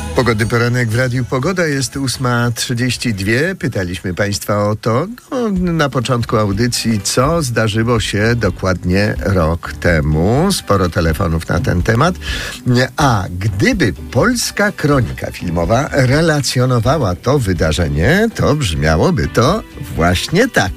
Pogody poranek w Radiu Pogoda, jest 8:32. Pytaliśmy Państwa o to na początku audycji, co zdarzyło się dokładnie rok temu. Sporo telefonów na ten temat. A gdyby polska kronika filmowa relacjonowała to wydarzenie, to brzmiałoby to właśnie tak.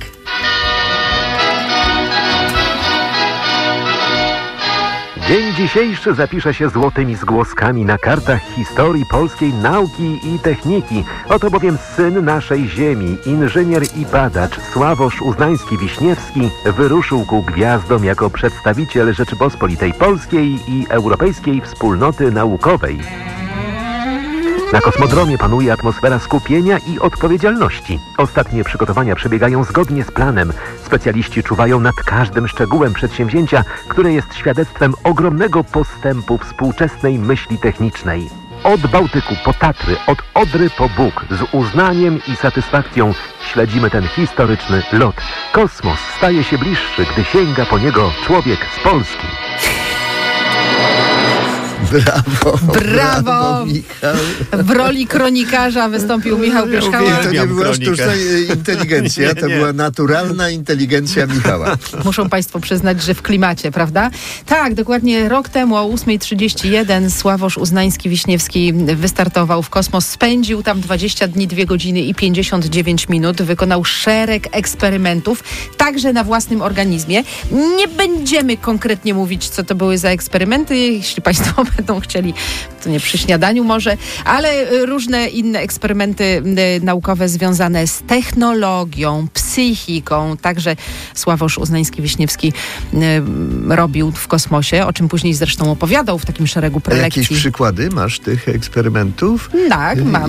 Dzień dzisiejszy zapisze się złotymi zgłoskami na kartach historii polskiej nauki i techniki. Oto bowiem syn naszej ziemi, inżynier i badacz Sławosz Uznański-Wiśniewski wyruszył ku gwiazdom jako przedstawiciel Rzeczypospolitej Polskiej i Europejskiej Wspólnoty Naukowej. Na kosmodromie panuje atmosfera skupienia i odpowiedzialności. Ostatnie przygotowania przebiegają zgodnie z planem. Specjaliści czuwają nad każdym szczegółem przedsięwzięcia, które jest świadectwem ogromnego postępu współczesnej myśli technicznej. Od Bałtyku po Tatry, od Odry po Bóg, z uznaniem i satysfakcją śledzimy ten historyczny lot. Kosmos staje się bliższy, gdy sięga po niego człowiek z Polski. Brawo, Michał. W roli kronikarza wystąpił Michał Pierzchała. To nie była sztuczna inteligencja, to była naturalna inteligencja Michała. Muszą Państwo przyznać, że w klimacie, prawda? Tak, dokładnie rok temu o 8:31 Sławosz Uznański-Wiśniewski wystartował w kosmos. Spędził tam 20 dni, 2 godziny i 59 minut. Wykonał szereg eksperymentów, także na własnym organizmie. Nie będziemy konkretnie mówić, co to były za eksperymenty. Jeśli Państwo będą chcieli, to nie przy śniadaniu może, ale różne inne eksperymenty naukowe związane z technologią, psychiką. Także Sławosz Uznański-Wiśniewski robił w kosmosie, o czym później zresztą opowiadał w takim szeregu prelekcji. Jakieś przykłady masz tych eksperymentów? Tak, mam.